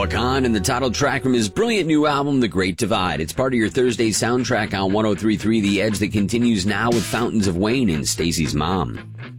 Noah Kahan and the title track from his brilliant new album, The Great Divide. It's part of your Thursday soundtrack on 103.3 The Edge that continues now with Fountains of Wayne and Stacy's Mom.